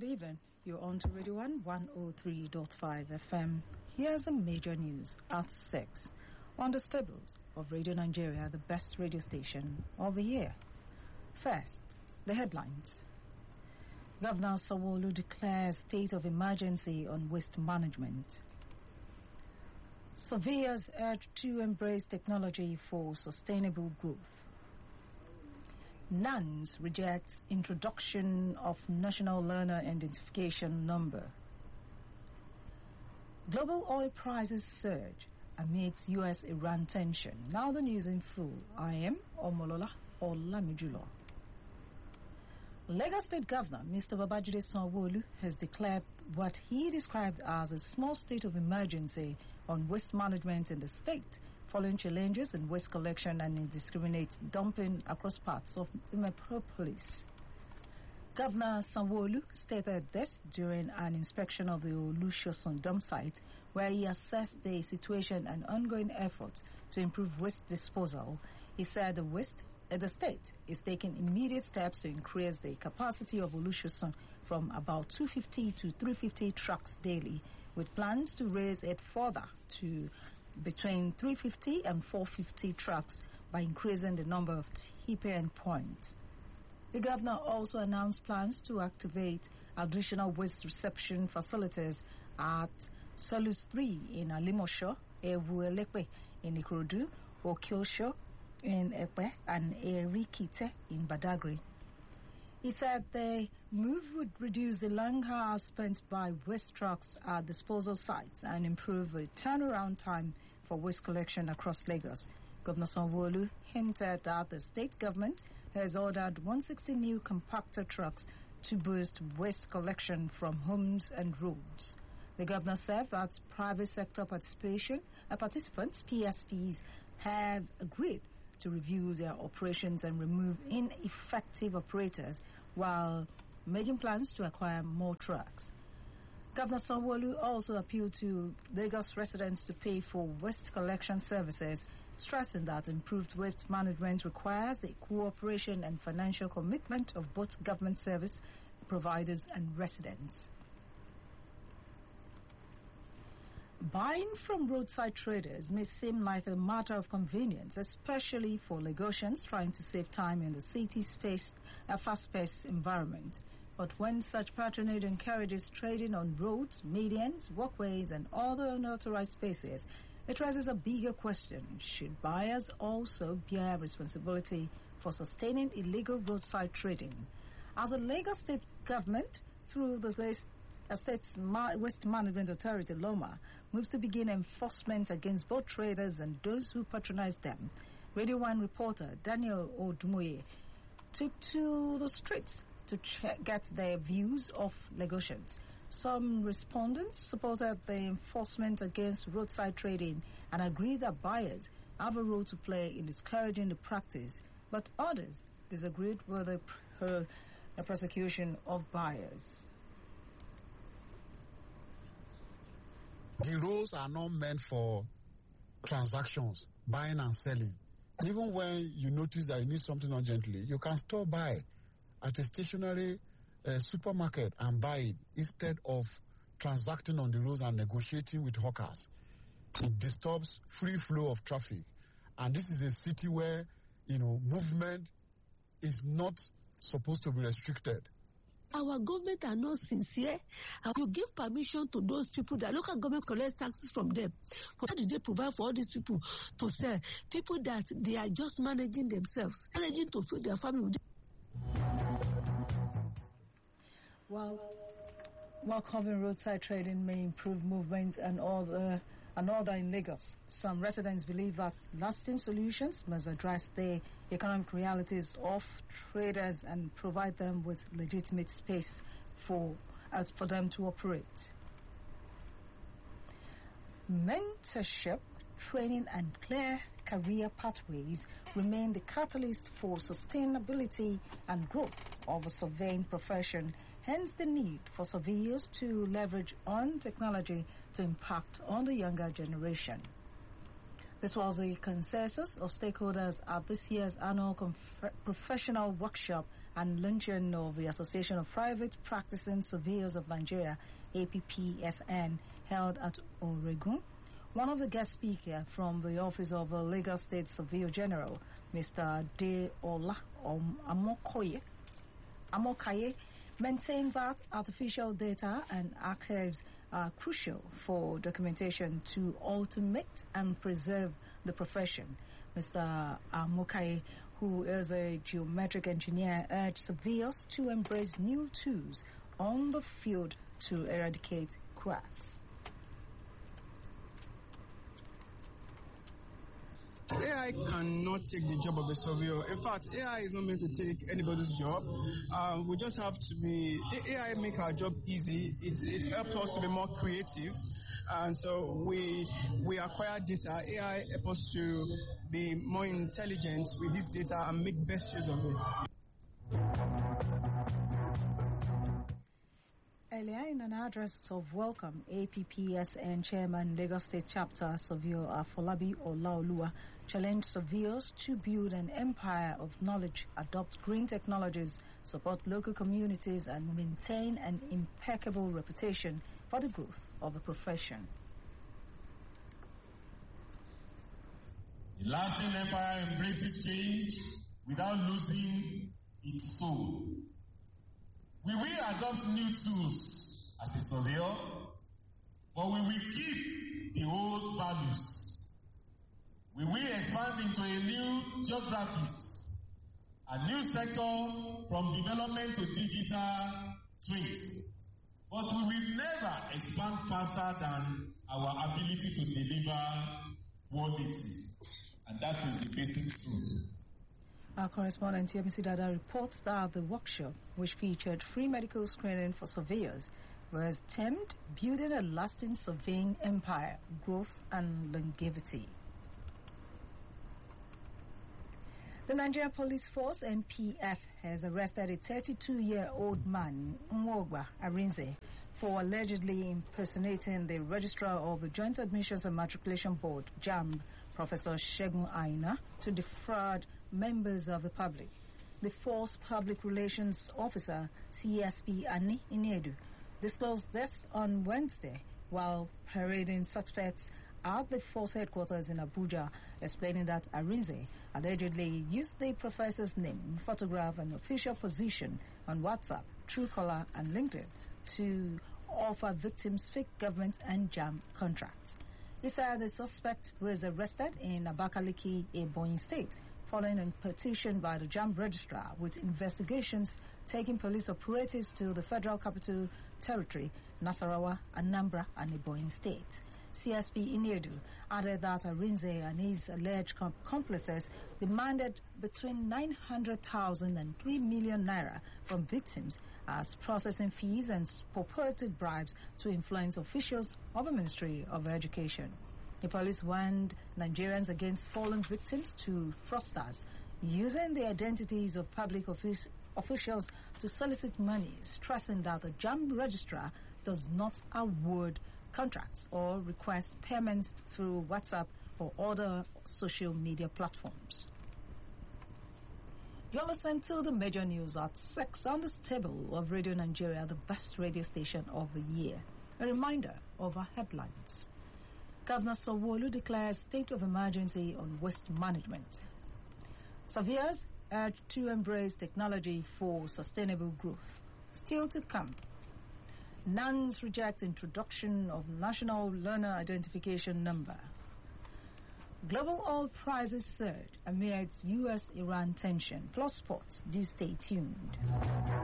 evening. You're on to Radio 103.5 FM. Here's the major news at 6 on the stables of Radio Nigeria, the best radio station of the year. First, the headlines. Governor Sanwo-Olu declares state of emergency on waste management. Surveyors urge to embrace technology for sustainable growth. NANS rejects introduction of National Learner Identification Number. Global oil prices surge amidst U.S.-Iran tension. Now the news in full. I am Omolola Olamijulo. Lagos State Governor Mr. Babajide Sanwo-Olu has declared what he described as a small state of emergency on waste management in the state, following challenges in waste collection and indiscriminate dumping across parts of the metropolis. Governor Sanwo-Olu stated this during an inspection of the Olusosun dump site, where he assessed the situation and ongoing efforts to improve waste disposal. He said the state is taking immediate steps to increase the capacity of Olusosun from about 250 to 350 trucks daily, with plans to raise it further to between 350 and 450 trucks by increasing the number of tipping points. The governor also announced plans to activate additional waste reception facilities at Solus 3 in Alimosho, Ewu-Elepe in Ikorodu, Okiosho in Epe, and Erikite in Badagry. He said the move would reduce the long hours spent by waste trucks at disposal sites and improve the turnaround time for waste collection across Lagos. Governor Sanwo-Olu hinted that the state government has ordered 160 new compactor trucks to boost waste collection from homes and roads. The governor said that private sector participants, PSPs, have agreed to review their operations and remove ineffective operators while making plans to acquire more trucks. Governor Sanwo-Olu also appealed to Lagos residents to pay for waste collection services, stressing that improved waste management requires the cooperation and financial commitment of both government service providers and residents. Buying from roadside traders may seem like a matter of convenience, especially for Lagosians trying to save time in the city's fast-paced environment. But when such patronage encourages trading on roads, medians, walkways, and other unauthorized spaces, it raises a bigger question. Should buyers also bear responsibility for sustaining illegal roadside trading? As the Lagos State government, through the State's Waste Management Authority, LOMA, moves to begin enforcement against both traders and those who patronize them, Radio 1 reporter Daniel Odumoye took to the streets to get their views of Lagosians. Some respondents supported the enforcement against roadside trading and agreed that buyers have a role to play in discouraging the practice, but others disagreed with the prosecution of buyers. The roads are not meant for transactions, buying and selling. Even when you notice that you need something urgently, you can still buy at a stationary supermarket and buy it instead of transacting on the roads and negotiating with hawkers. It disturbs free flow of traffic. And this is a city where, movement is not supposed to be restricted. Our government are not sincere. You give permission to those people that local government collects taxes from them. How do they provide for all these people to sell? People that they are just managing themselves, managing to feed their family. While covering roadside trading may improve movement and order in Lagos, some residents believe that lasting solutions must address the economic realities of traders and provide them with legitimate space for them to operate. Mentorship, training and clear career pathways remain the catalyst for sustainability and growth of the surveying profession, hence the need for surveyors to leverage on technology to impact on the younger generation. This was the consensus of stakeholders at this year's annual professional workshop and luncheon of the Association of Private Practicing Surveyors of Nigeria, APPSN, held at Oregon. One of the guest speakers from the Office of the Lagos State Surveyor General, Mr. Deola Amokaye, maintained that artificial data and archives are crucial for documentation to automate and preserve the profession. Mr. Amokaye, who is a geometric engineer, urged surveyors to embrace new tools on the field to eradicate cracks. AI cannot take the job of a surveyor. In fact, AI is not meant to take anybody's job. We just have to be, AI make our job easy. It helps us to be more creative. And so we acquire data. AI helps us to be more intelligent with this data and make best use of it. Earlier, in an address of welcome, APPSN Chairman Lagos State Chapter Surveyor Afolabi Olaoluwa challenged surveyors to build an empire of knowledge, adopt green technologies, support local communities, and maintain an impeccable reputation for the growth of the profession. A lasting empire embraces change without losing its soul. We will adopt new tools as a surveyor, but we will keep the old values. We will expand into a new geographies, a new sector from development to digital twins. But we will never expand faster than our ability to deliver quality. And that is the basic truth. Our correspondent TMC Dada reports that the workshop, which featured free medical screening for surveyors, was termed Building a Lasting Surveying Empire, Growth and Longevity. The Nigerian Police Force, NPF, has arrested a 32-year-old man, Nwogba Arinze, for allegedly impersonating the Registrar of the Joint Admissions and Matriculation Board, JAMB, Professor Segun Aina, to defraud members of the public. The Force Public Relations Officer, CSP Ani Inedu, disclosed this on Wednesday while parading suspects at the Force headquarters in Abuja, explaining that Arinze allegedly used the professor's name, photograph, and official position on WhatsApp, Truecaller, and LinkedIn to offer victims fake government and JAMB contracts. He said the suspect was arrested in Abakaliki, Ebonyi State, following a petition by the JAMB registrar, with investigations taking police operatives to the Federal Capital Territory, Nasarawa, Anambra, and Ebonyi states. CSP Inedu added that Arinze and his alleged accomplices demanded between 900,000 and 3 million naira from victims as processing fees and purported bribes to influence officials of the Ministry of Education. The police warned Nigerians against falling victims to fraudsters using the identities of public officials to solicit money, stressing that the JAMB registrar does not award contracts or request payment through WhatsApp or other social media platforms. You're listening to the major news at 6 on the stable of Radio Nigeria, the best radio station of the year. A reminder of our headlines. Governor Sanwo-Olu declares state of emergency on waste management. Surveyors urged to embrace technology for sustainable growth. Still to come. NANS reject introduction of National Learner Identification Number. Global oil prices surge amid U.S.-Iran tension. Plus sports. Do stay tuned.